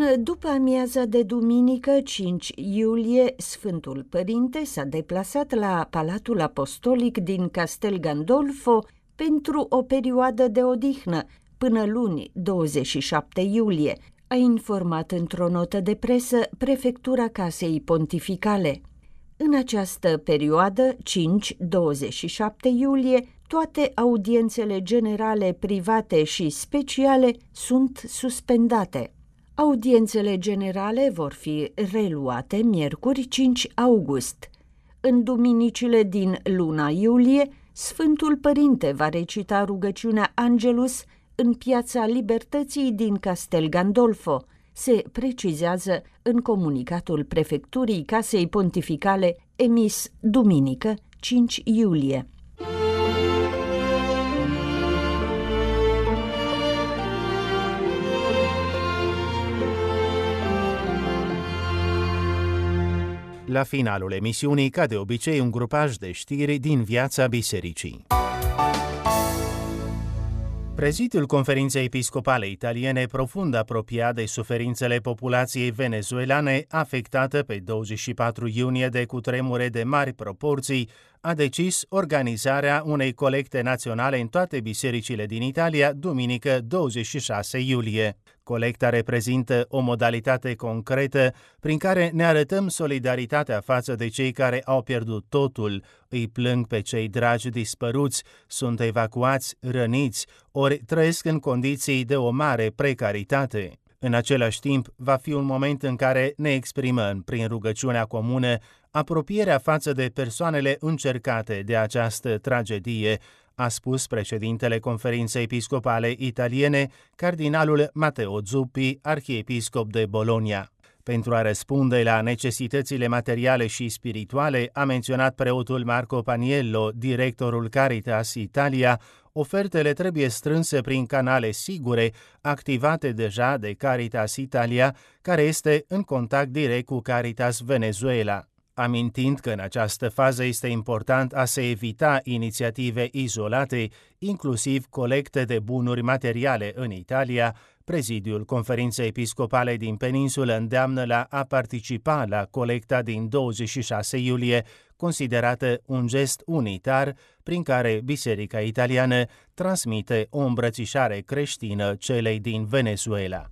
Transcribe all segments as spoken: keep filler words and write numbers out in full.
În după-amiaza de duminică, cinci iulie, Sfântul Părinte s-a deplasat la Palatul Apostolic din Castel Gandolfo pentru o perioadă de odihnă, până luni, douăzeci și șapte iulie, a informat într-o notă de presă Prefectura Casei Pontificale. În această perioadă, cinci douăzeci și șapte iulie, toate audiențele generale, private și speciale sunt suspendate. Audiențele generale vor fi reluate miercuri cinci august. În duminicile din luna iulie, Sfântul Părinte va recita rugăciunea Angelus în Piața Libertății din Castel Gandolfo, se precizează în comunicatul Prefecturii Casei Pontificale emis duminică cinci iulie. La finalul emisiunii, ca de obicei, un grupaj de știri din viața bisericii. Prezidiul Conferinței Episcopale Italiene, profund apropiat de suferințele populației venezuelane afectată pe douăzeci și patru iunie de cutremure de mari proporții, a decis organizarea unei colecte naționale în toate bisericile din Italia, duminică douăzeci și șase iulie. Colecta reprezintă o modalitate concretă prin care ne arătăm solidaritatea față de cei care au pierdut totul, îi plâng pe cei dragi dispăruți, sunt evacuați, răniți, ori trăiesc în condiții de o mare precaritate. În același timp, va fi un moment în care ne exprimăm, prin rugăciunea comună, apropierea față de persoanele încercate de această tragedie, a spus președintele Conferinței Episcopale Italiene, cardinalul Matteo Zuppi, arhiepiscop de Bologna. Pentru a răspunde la necesitățile materiale și spirituale, a menționat preotul Marco Paniello, directorul Caritas Italia, ofertele trebuie strânse prin canale sigure, activate deja de Caritas Italia, care este în contact direct cu Caritas Venezuela. Amintind că în această fază este important a se evita inițiative izolate, inclusiv colecte de bunuri materiale în Italia, prezidiul Conferinței Episcopale din Peninsulă îndeamnă la a participa la colecta din douăzeci și șase iulie, considerată un gest unitar prin care Biserica Italiană transmite o îmbrățișare creștină celei din Venezuela.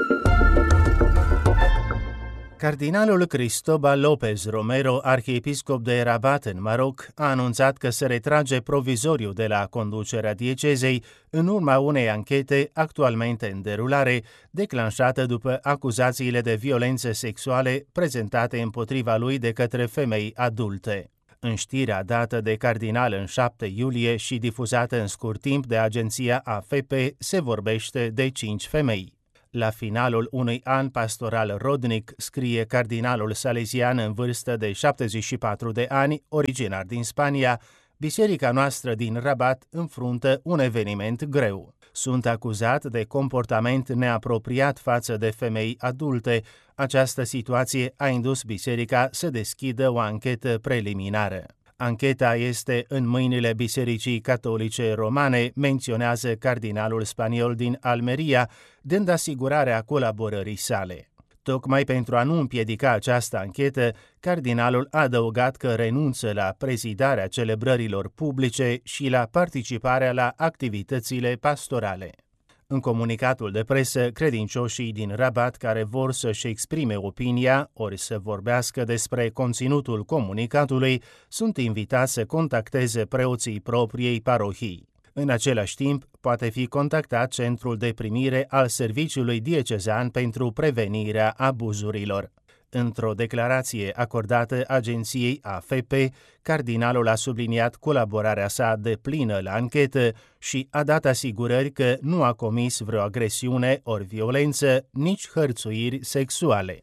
Cardinalul Cristobal López Romero, arhiepiscop de Rabat în Maroc, a anunțat că se retrage provizoriu de la conducerea diecezei în urma unei anchete actualmente în derulare, declanșată după acuzațiile de violențe sexuale prezentate împotriva lui de către femei adulte. În știrea dată de cardinal în șapte iulie și difuzată în scurt timp de agenția A F P se vorbește de cinci femei. La finalul unui an pastoral rodnic, scrie cardinalul salesian în vârstă de șaptezeci și patru de ani, originar din Spania, biserica noastră din Rabat înfruntă un eveniment greu. Sunt acuzat de comportament neapropiat față de femei adulte. Această situație a indus biserica să deschidă o anchetă preliminară. Ancheta este în mâinile Bisericii Catolice Romane, menționează cardinalul spaniol din Almeria, dând asigurarea colaborării sale. Tocmai pentru a nu împiedica această anchetă, cardinalul a adăugat că renunță la prezidarea celebrărilor publice și la participarea la activitățile pastorale. În comunicatul de presă, credincioșii din Rabat care vor să-și exprime opinia ori să vorbească despre conținutul comunicatului sunt invitați să contacteze preoții propriei parohii. În același timp, poate fi contactat centrul de primire al Serviciului Diecezan pentru prevenirea abuzurilor. Într-o declarație acordată agenției A F P, cardinalul a subliniat colaborarea sa deplină la anchetă și a dat asigurări că nu a comis vreo agresiune ori violență, nici hărțuiri sexuale.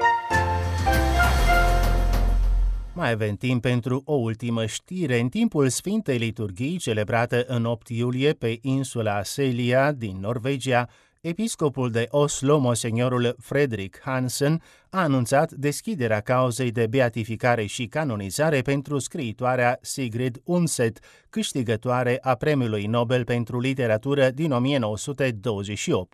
Mai avem timp pentru o ultimă știre. În timpul Sfintei Liturghii, celebrată în opt iulie pe insula Celia din Norvegia, episcopul de Oslo, monsignorul Fredrik Hansen, a anunțat deschiderea cauzei de beatificare și canonizare pentru scriitoarea Sigrid Undset, câștigătoare a Premiului Nobel pentru literatură din o mie nouă sute douăzeci și opt.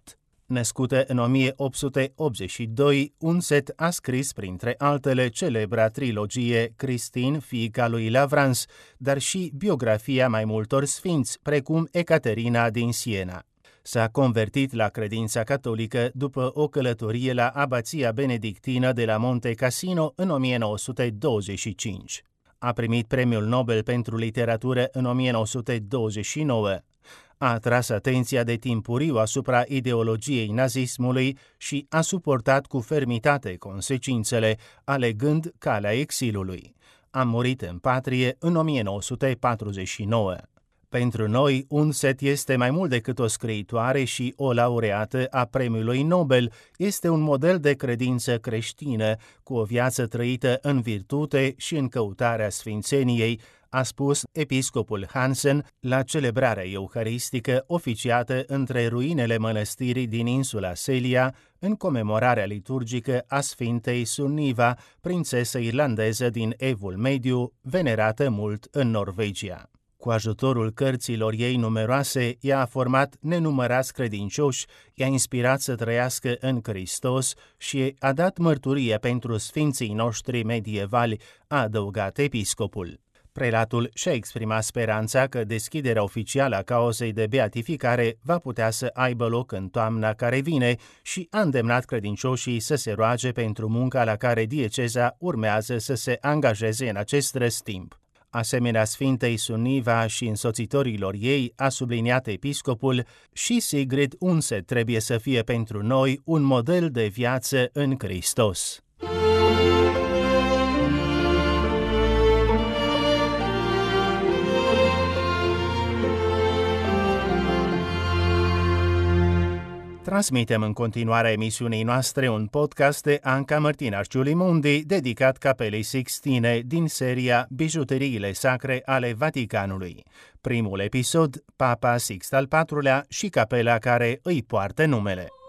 Născută în o mie opt sute optzeci și doi, Unset a scris printre altele celebra trilogie Christine, fiica lui Lavrans, dar și biografia mai multor sfinți, precum Ecaterina din Siena. S-a convertit la credința catolică după o călătorie la abația benedictină de la Monte Cassino în o mie nouă sute douăzeci și cinci. A primit premiul Nobel pentru literatură în o mie nouă sute douăzeci și nouă. A atras atenția de timpuriu asupra ideologiei nazismului și a suportat cu fermitate consecințele, alegând calea exilului. A murit în patrie în o mie nouă sute patruzeci și nouă. Pentru noi, Unset este mai mult decât o scriitoare și o laureată a premiului Nobel, este un model de credință creștină, cu o viață trăită în virtute și în căutarea sfințeniei, a spus episcopul Hansen la celebrarea euharistică oficiată între ruinele mănăstirii din insula Celia, în comemorarea liturgică a Sfintei Sunniva, prințesă irlandeză din Evul Mediu, venerată mult în Norvegia. Cu ajutorul cărților ei numeroase, ea a format nenumărați credincioși, i-a inspirat să trăiască în Hristos și a dat mărturie pentru sfinții noștri medievali, a adăugat episcopul. Prelatul și-a exprimat speranța că deschiderea oficială a cauzei de beatificare va putea să aibă loc în toamna care vine și a îndemnat credincioșii să se roage pentru munca la care dieceza urmează să se angajeze în acest răstimp. Asemenea Sfintei Sunniva și însoțitorilor ei, a subliniat episcopul, și Sigrid Unset trebuie să fie pentru noi un model de viață în Hristos. Transmitem în continuare emisiunii noastre un podcast de Anca Mărtinaș Giulimundi dedicat Capelei Sixtine din seria Bijuteriile sacre ale Vaticanului. Primul episod, Papa Sixt al patrulea și capela care îi poartă numele.